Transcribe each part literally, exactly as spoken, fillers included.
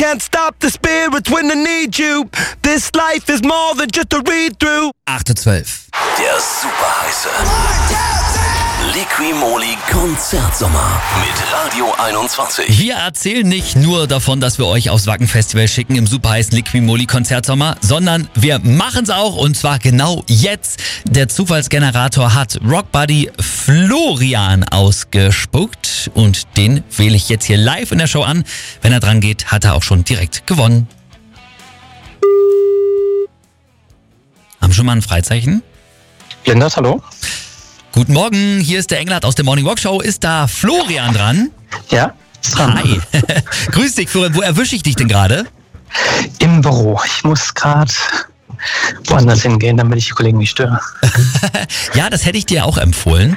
Can't stop the spirits when they need you. This life is more than just a read-through. acht Uhr zwölf. Der super heiße Liqui-Moly Konzertsommer mit Radio einundzwanzig. Wir erzählen nicht nur davon, dass wir euch aufs Wacken-Festival schicken im super heißen Liqui-Moly Konzertsommer, sondern wir machen es auch, und zwar genau jetzt. Der Zufallsgenerator hat Rockbuddy Florian ausgespuckt und den wähle ich jetzt hier live in der Show an. Wenn er dran geht, hat er auch schon direkt gewonnen. Haben schon mal ein Freizeichen? Lindert, hallo? Guten Morgen, hier ist der Engelhardt aus der Morning Walk Show. Ist da Florian dran? Ja, ist dran. Hi. Grüß dich, Florian. Wo erwische ich dich denn gerade? Im Büro. Ich muss gerade woanders hingehen, damit ich die Kollegen nicht störe. Ja, das hätte ich dir auch empfohlen.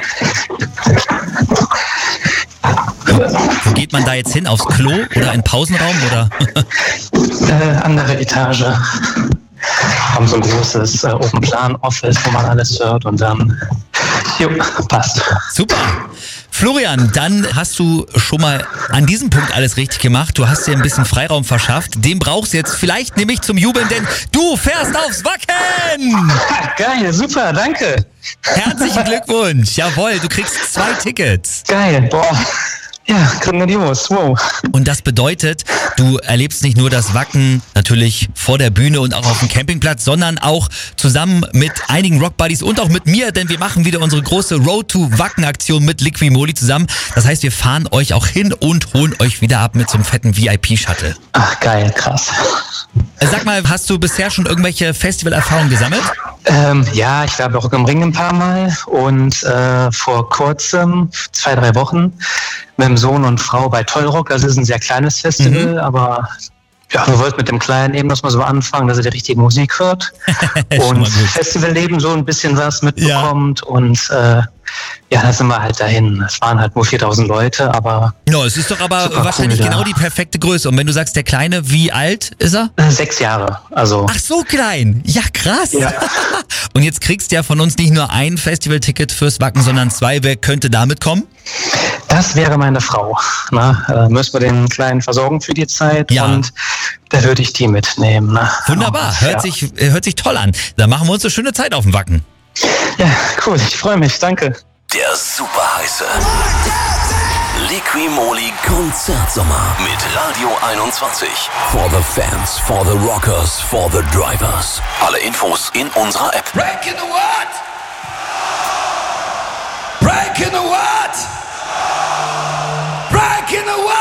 Wo geht man da jetzt hin? Aufs Klo oder in Pausenraum? Oder? äh, andere Etage. Haben so ein großes äh, Open-Plan-Office, wo man alles hört, und dann, jo, passt. Super. Florian, dann hast du schon mal an diesem Punkt alles richtig gemacht. Du hast dir ein bisschen Freiraum verschafft. Den brauchst du jetzt vielleicht nämlich zum Jubeln, denn du fährst aufs Wacken! Geil, super, danke. Herzlichen Glückwunsch. Jawohl, du kriegst zwei Tickets. Geil, boah. Ja, grandios, wow. Und das bedeutet, du erlebst nicht nur das Wacken natürlich vor der Bühne und auch auf dem Campingplatz, sondern auch zusammen mit einigen Rockbuddies und auch mit mir, denn wir machen wieder unsere große Road to Wacken-Aktion mit Liqui-Moly zusammen. Das heißt, wir fahren euch auch hin und holen euch wieder ab mit so einem fetten V I P-Shuttle. Ach, geil, krass. Sag mal, hast du bisher schon irgendwelche Festivalerfahrungen gesammelt? Ähm, ja, ich war bei Rock am Ring ein paar Mal und äh, vor kurzem, zwei, drei Wochen, mit dem Sohn und Frau bei Tollrock. Das ist ein sehr kleines Festival, mhm. aber ja, wir wollten mit dem Kleinen eben erstmal so anfangen, dass er die richtige Musik hört und Festivalleben so ein bisschen was mitbekommt. Ja. Und äh, ja, da sind wir halt dahin. Es waren halt nur viertausend Leute, aber... No, es ist doch aber wahrscheinlich cool, genau ja. die perfekte Größe. Und wenn du sagst, der Kleine, wie alt ist er? Äh, sechs Jahre, also... Ach, so klein. Ja, krass. Ja. Und jetzt kriegst du ja von uns nicht nur ein Festivalticket fürs Wacken, sondern zwei. Wer könnte damit kommen? Das wäre meine Frau. Na, äh, müssen wir den Kleinen versorgen für die Zeit, ja. Und da würde ich die mitnehmen. Na. Wunderbar, hört, ja. sich, hört sich toll an. Da machen wir uns eine schöne Zeit auf dem Wacken. Ja, cool, ich freue mich, danke. Der super heiße Liqui-Moly Konzertsommer mit Radio einundzwanzig. For the fans, for the rockers, for the drivers. Alle Infos in unserer App. Breaking the what? Breaking the what? Breaking the what?